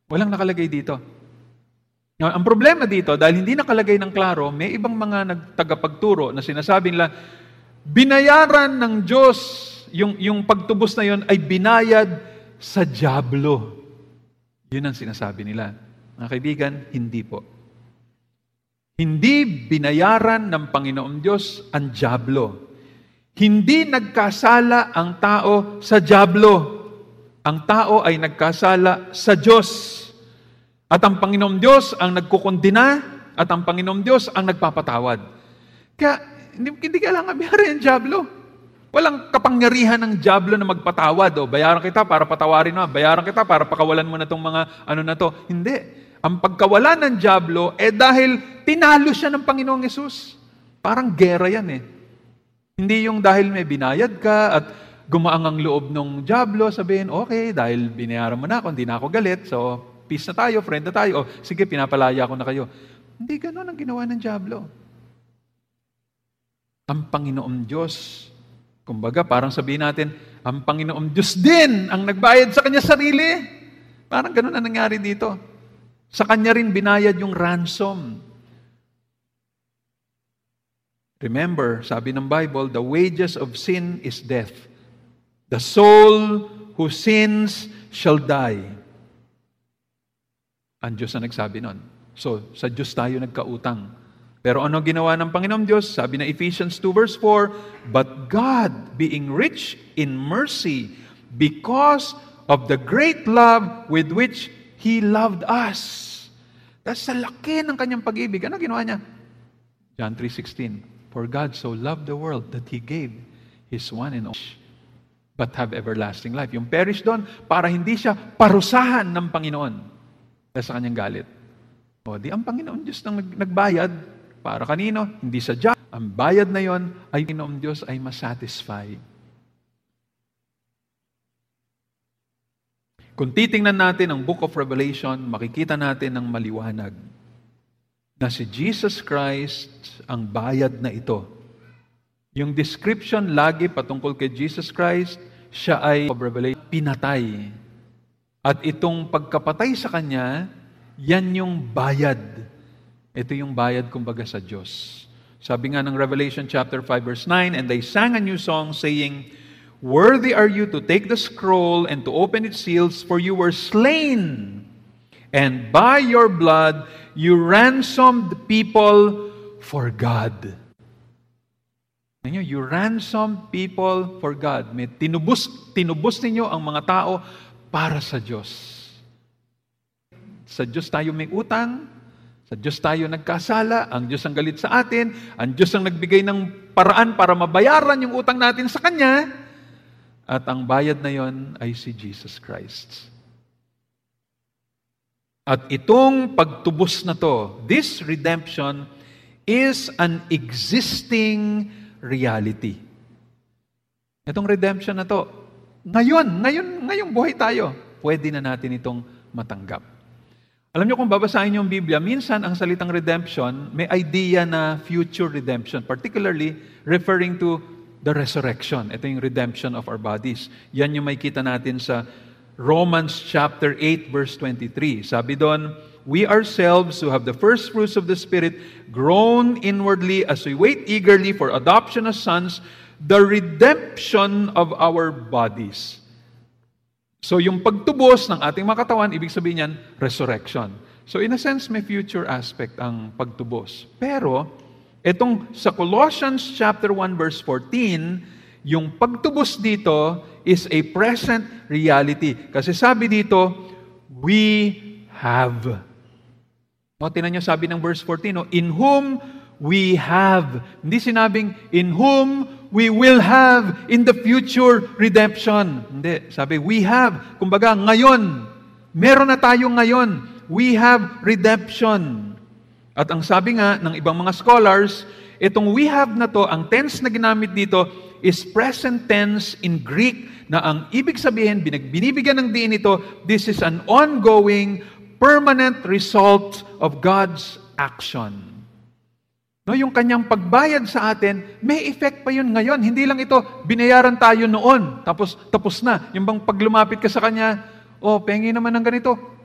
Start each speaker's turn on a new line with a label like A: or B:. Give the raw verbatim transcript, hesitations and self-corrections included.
A: Walang nakalagay dito. Now, ang problema dito, dahil hindi nakalagay ng klaro, may ibang mga nagtagapagturo na sinasabi nila, binayaran ng Diyos, yung, yung pagtubos na yon ay binayad sa dyablo. Yun ang sinasabi nila. Mga kaibigan, hindi po. Hindi binayaran ng Panginoong Diyos ang dyablo. Hindi nagkasala ang tao sa dyablo. Ang tao ay nagkasala sa Diyos. At ang Panginoong Diyos ang nagkukondina at ang Panginoong Diyos ang nagpapatawad. Kaya, hindi, hindi kailangan bayaran ang dyablo. Walang kapangyarihan ng dyablo na magpatawad. O, bayaran kita para patawarin mo. Bayaran kita para pakawalan mo na itong mga ano na to. Hindi. Ang pagkawala ng dyablo, eh dahil tinalo siya ng Panginoong Yesus. Parang gera yan eh. Hindi yung dahil may binayad ka at gumaang ang loob ng dyablo, sabihin, okay, dahil binayaran mo na ako, hindi na ako galit, so peace na tayo, friend na tayo. O, sige, pinapalaya ko na kayo. Hindi ganun ang ginawa ng dyablo. Ang Panginoong Diyos, kumbaga, parang sabihin natin, ang Panginoong Diyos din ang nagbayad sa kanya sarili. Parang ganun ang nangyari dito. Sa kanya rin binayad yung ransom. Remember, sabi ng Bible, the wages of sin is death. The soul who sins shall die. Ang Diyos na nagsabi nun. So, sa Diyos tayo nagkautang. Pero ano ginawa ng Panginoong Diyos? Sabi na Ephesians two verse four, but God, being rich in mercy, because of the great love with which He loved us. That's sa laki ng kanyang pag-ibig. Ano ginawa niya? John three sixteen, for God so loved the world that He gave His one and only, but have everlasting life. Yung perish doon, para hindi siya parusahan ng Panginoon sa kanyang galit. O, di ang Panginoon Diyos nang nagbayad para kanino? Hindi sa Diyos. Ang bayad na yon ay Panginoon Diyos ay masatisfy. Kung titingnan natin ang Book of Revelation, makikita natin ng maliwanag na si Jesus Christ ang bayad na ito. Yung description lagi patungkol kay Jesus Christ, siya ay of Revelation, pinatay. At itong pagkapatay sa Kanya, yan yung bayad. Ito yung bayad kumbaga sa Diyos. Sabi nga ng Revelation chapter five verse nine, and they sang a new song saying, worthy are you to take the scroll and to open its seals, for you were slain, and by your blood you ransomed people for God. You ransomed people for God. May tinubos, tinubos ninyo ang mga tao para sa Diyos. Sa Diyos tayo may utang, sa Diyos tayo nagkasala, ang Diyos ang galit sa atin, ang Diyos ang nagbigay ng paraan para mabayaran yung utang natin sa Kanya, at ang bayad na yon ay si Jesus Christ. At itong pagtubos na to, this redemption is an existing reality. Itong redemption na to, ngayon, ngayon, ngayong buhay tayo, pwede na natin itong matanggap. Alam niyo kung babasahin niyo ang Biblia, minsan ang salitang redemption, may idea na future redemption, particularly referring to the resurrection. Ito yung redemption of our bodies. Yan yung may kita natin sa Romans chapter eight verse twenty-three. Sabi doon, we ourselves who have the first fruits of the Spirit groan inwardly as we wait eagerly for adoption as sons, the redemption of our bodies. So yung pagtubos ng ating mga katawan, ibig sabihin yan, resurrection. So in a sense, may future aspect ang pagtubos. Pero, itong sa Colossians chapter one verse fourteen, yung pagtubos dito is a present reality. Kasi sabi dito, we have. O, tinan nyo sabi ng verse fourteen, no? In whom we have. Hindi sinabing, in whom we will have in the future redemption. Hindi. Sabi, we have. Kumbaga, ngayon. Meron na tayo ngayon. We have redemption. At ang sabi nga ng ibang mga scholars, itong we have na to, ang tense na ginamit dito is present tense in Greek na ang ibig sabihin, binibigyan ng diin ito, this is an ongoing, permanent result of God's action. No, yung kanyang pagbayad sa atin, may effect pa yun ngayon. Hindi lang ito, binayaran tayo noon, tapos tapos na. Yung bang pag lumapit ka sa kanya, oh, pengi naman ng ganito,